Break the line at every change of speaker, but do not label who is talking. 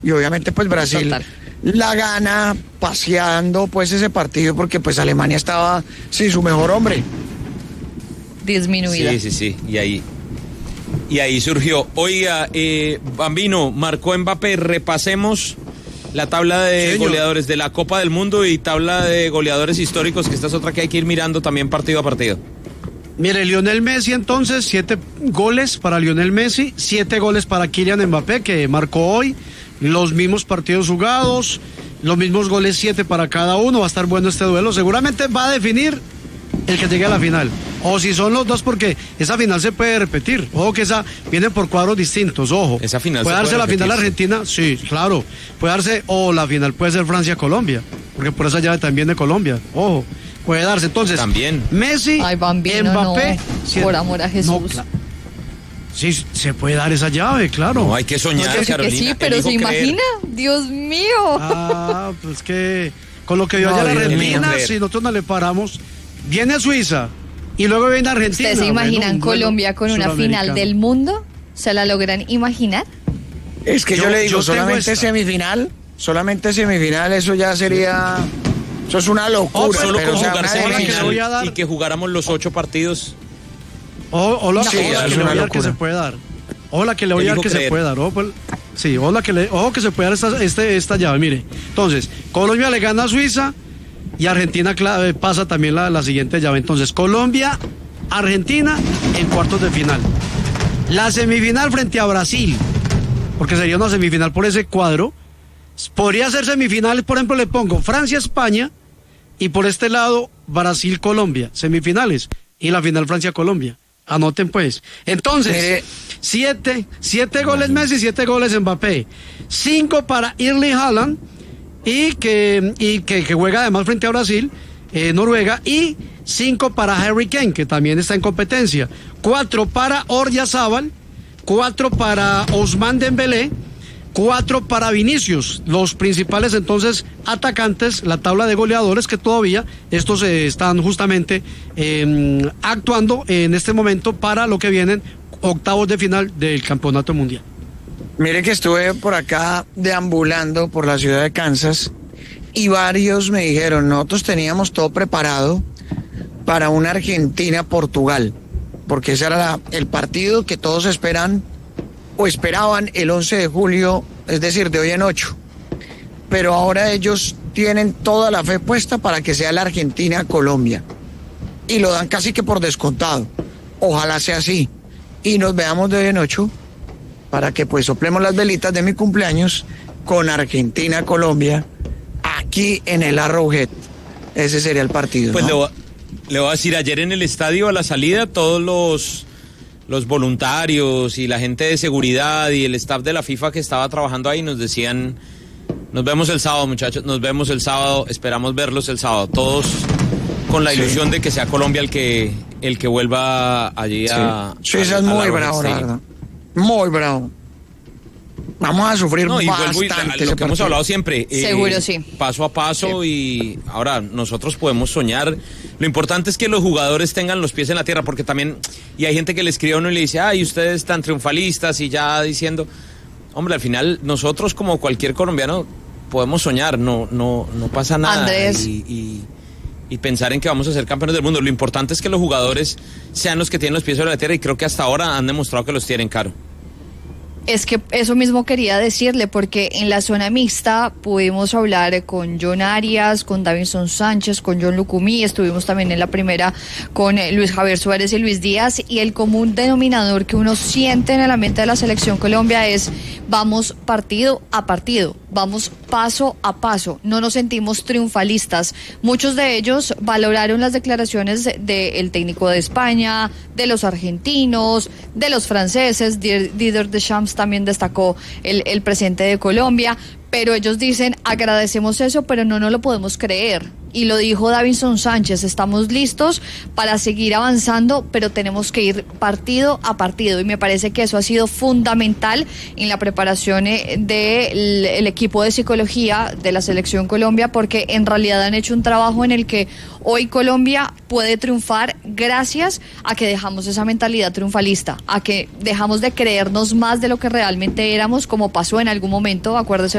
Y obviamente pues Brasil
Total.
la gana paseando pues ese partido porque pues Alemania estaba sin su mejor hombre.
Disminuida.
Sí. Y ahí surgió. Oiga, Bambino, marcó Mbappé, repasemos la tabla de goleadores de la Copa del Mundo y tabla de goleadores históricos, que esta es otra que hay que ir mirando también partido a partido.
Mire, Lionel Messi entonces, 7 goles para Lionel Messi, 7 goles para Kylian Mbappé, que marcó hoy, los mismos partidos jugados, los mismos goles, 7 para cada uno, va a estar bueno este duelo, seguramente va a definir el que llegue a la final, o si son los dos, porque esa final se puede repetir, ojo que esa viene por cuadros distintos, ojo.
Esa final
puede
se
darse
puede
la final
repetir,
Argentina, sí, claro, puede darse, o la final puede ser Francia-Colombia, porque por esa llave también de Colombia, ojo. Puede darse, entonces,
también.
Messi,
Ay, Bambino,
Mbappé,
no, por amor a Jesús.
Sí, se puede dar esa llave, claro.
No, hay que soñar,
Yo sé que
Carolina.
sí, pero
elijo
¿se
creer.
imagina? Dios mío.
Ah, pues que con lo que dio
No,
ayer
Dios
Argentina,
mío.
si nosotros no le paramos, viene Suiza y luego viene Argentina.
¿Ustedes se imaginan
un duelo
Colombia con una final
suramericano.
del mundo? ¿Se la logran imaginar?
Es que yo le digo,
yo tengo
solamente
esta.
semifinal, eso ya sería, eso es una locura.
Solo
pero,
con
o sea,
jugar
una
semifinal
semifinal
que le voy a dar.
y que jugáramos los 8 partidos.
Hola,
Sí,
hola
es
que le
una
voy a dar que
locura.
se puede dar. Hola que le voy a dar
Elijo
que se
creer.
puede dar. Ojo, sí, ojo que se puede dar esta llave, mire. Entonces, Colombia le gana a Suiza y Argentina pasa también la siguiente llave. Entonces, Colombia, Argentina en cuartos de final. La semifinal frente a Brasil, porque sería una semifinal por ese cuadro. Podría ser semifinal, por ejemplo, le pongo Francia-España y por este lado Brasil-Colombia, semifinales, y la final Francia-Colombia. Anoten pues. Entonces,
Mire.
7 goles Messi, 7 goles Mbappé, 5 para Erling Haaland y que juega además frente a Brasil, Noruega, y 5 para Harry Kane, que también está en competencia, 4 para Oyarzabal, 4 para Ousmane Dembélé, 4 para Vinicius, los principales entonces atacantes, la tabla de goleadores que todavía estos están justamente actuando en este momento para lo que vienen octavos de final del campeonato mundial.
Mire que estuve por acá deambulando por la ciudad de Kansas y varios me dijeron, nosotros teníamos todo preparado para una Argentina-Portugal, porque ese era el partido que todos esperan o esperaban el 11 de julio, es decir, de hoy en 8. Pero ahora ellos tienen toda la fe puesta para que sea la Argentina-Colombia. Y lo dan casi que por descontado. Ojalá sea así. Y nos veamos de hoy en 8 para que pues soplemos las velitas de mi cumpleaños con Argentina-Colombia aquí en el Arrowhead. Ese sería el partido,
Pues
¿no?
le voy a decir, ayer en el estadio a la salida todos los voluntarios y la gente de seguridad y el staff de la FIFA que estaba trabajando ahí nos decían, nos vemos el sábado, muchachos, nos vemos el sábado, esperamos verlos el sábado, todos con la ilusión de que sea Colombia el que vuelva allí a...
Suiza es muy bravo, la verdad. Muy bravo. Vamos a sufrir
No, y vuelvo
bastante.
lo que hemos hablado siempre.
Seguro, sí.
Paso a paso, y ahora nosotros podemos soñar. Lo importante es que los jugadores tengan los pies en la tierra, porque también, y hay gente que le escribe a uno y le dice, ay, ustedes tan triunfalistas, y ya diciendo, hombre, al final nosotros como cualquier colombiano podemos soñar, no pasa nada.
Andrés.
Y pensar en que vamos a ser campeones del mundo. Lo importante es que los jugadores sean los que tienen los pies sobre la tierra, y creo que hasta ahora han demostrado que los tienen, Caro.
Es que eso mismo quería decirle, porque en la zona mixta pudimos hablar con John Arias, con Davinson Sánchez, con John Lucumí, estuvimos también en la primera con Luis Javier Suárez y Luis Díaz, y el común denominador que uno siente en el ambiente de la Selección Colombia es vamos partido a partido, vamos paso a paso, no nos sentimos triunfalistas. Muchos de ellos valoraron las declaraciones del técnico de España, de los argentinos, de los franceses. Didier Deschamps también destacó el presidente de Colombia, pero ellos dicen, agradecemos eso, pero no nos lo podemos creer. Y lo dijo Davinson Sánchez, estamos listos para seguir avanzando, pero tenemos que ir partido a partido. Y me parece que eso ha sido fundamental en la preparación del equipo de psicología de la Selección Colombia, porque en realidad han hecho un trabajo en el que hoy Colombia puede triunfar gracias a que dejamos esa mentalidad triunfalista, a que dejamos de creernos más de lo que realmente éramos, como pasó en algún momento, acuérdese